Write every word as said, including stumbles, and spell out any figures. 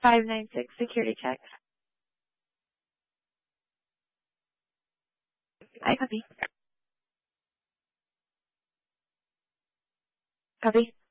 five nine six security check. I copy. Copy.